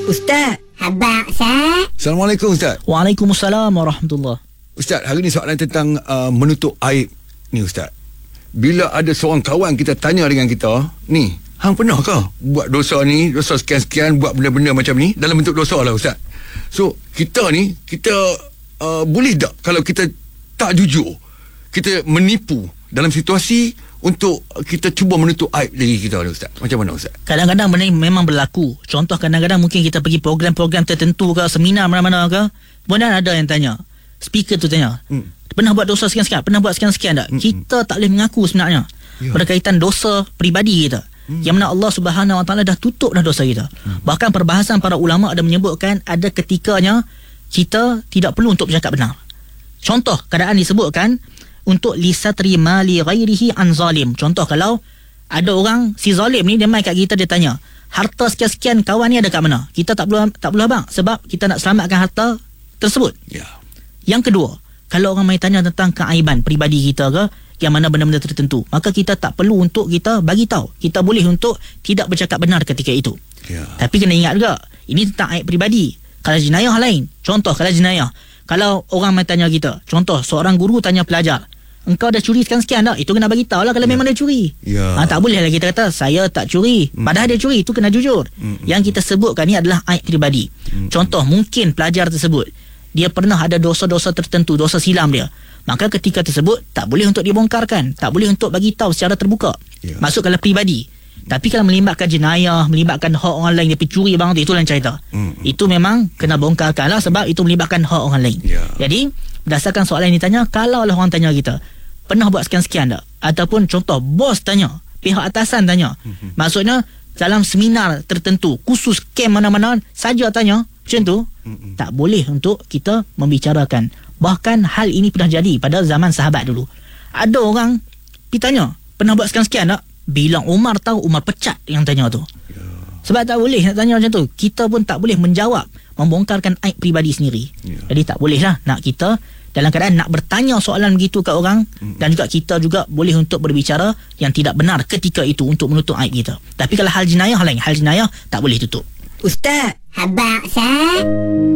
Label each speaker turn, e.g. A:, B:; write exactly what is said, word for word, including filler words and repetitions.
A: Ustaz. Abang Ustaz.
B: Assalamualaikum Ustaz.
C: Waalaikumsalam warahmatullahi.
B: Ustaz, hari ni soalan tentang uh, menutup aib ni Ustaz. Bila ada seorang kawan kita tanya dengan kita, ni, hang pernah ke buat dosa ni, dosa sekian-sekian, buat benda-benda macam ni, dalam bentuk dosa lah Ustaz. So, kita ni, kita uh, boleh tak kalau kita tak jujur, kita menipu dalam situasi untuk kita cuba menutup aib diri kita ni Ustaz? Macam mana Ustaz?
C: Kadang-kadang benda ni memang berlaku. Contoh, kadang-kadang mungkin kita pergi program-program tertentu ke, seminar mana-mana ke, kemudian ada yang tanya, speaker tu tanya, hmm. pernah buat dosa sekian-sekian, pernah buat sekian-sekian tak? Hmm. Kita tak boleh mengaku sebenarnya ya. Berkaitan dosa peribadi kita, hmm. yang mana Allah Subhanahu Wa Taala dah tutup dah dosa kita. hmm. Bahkan perbahasan para ulama ada menyebutkan ada ketikanya kita tidak perlu untuk bercakap benar. Contoh, keadaan disebutkan untuk lisatri mali ghairihi an zalim. Contoh, kalau ada orang, si zalim ni dia mai kat kita, dia tanya, harta sekian-sekian kawan ni ada kat mana? Kita tak perlu tak perlu abang, sebab kita nak selamatkan harta tersebut. Ya. Yang kedua, kalau orang mai tanya tentang keaiban peribadi kita ke, yang mana benda-benda tertentu, maka kita tak perlu untuk kita bagi tahu. Kita boleh untuk tidak bercakap benar ketika itu. Ya. Tapi kena ingat juga, ini tentang aib peribadi. Kalau jenayah lain. Contoh, kalau jenayah, kalau orang mai tanya kita, contoh seorang guru tanya pelajar, engkau dah curi sekian-sekian tak? Itu kena bagi tahu lah kalau ya. memang dia curi. Ya. Ha, tak boleh lah kita kata saya tak curi, hmm. padahal dia curi. Itu kena jujur. hmm. Yang kita sebutkan ni adalah aib peribadi. hmm. Contoh, mungkin pelajar tersebut dia pernah ada dosa-dosa tertentu, dosa silam dia, maka ketika tersebut tak boleh untuk dibongkarkan, tak boleh untuk bagi tahu secara terbuka. ya. Masuk kalau peribadi. Tapi kalau melibatkan jenayah, melibatkan hak orang lain, dia pergi curi barang tu, itu lain cerita. hmm. Itu memang kena bongkarkan lah, sebab itu melibatkan hak orang lain. ya. Jadi berdasarkan soalan yang ditanya, kalau lah orang tanya kita pernah buat sekian-sekian tak, ataupun contoh bos tanya, pihak atasan tanya, hmm. maksudnya dalam seminar tertentu khusus kem mana-mana saja tanya macam tu, hmm. tak boleh untuk kita membicarakan. Bahkan hal ini pernah jadi pada zaman sahabat dulu. Ada orang pergi tanya, pernah buat sekian-sekian tak? Bila Umar tahu, Umar pecat yang tanya tu. ya. Sebab tak boleh nak tanya macam tu. Kita pun tak boleh menjawab, membongkarkan aib peribadi sendiri. ya. Jadi tak boleh lah nak kita dalam keadaan nak bertanya soalan begitu kat orang, hmm. dan juga kita juga boleh untuk berbicara yang tidak benar ketika itu untuk menutup aib kita. Tapi kalau hal jenayah lain, hal jenayah tak boleh tutup.
A: Ustaz. Abang Ustaz.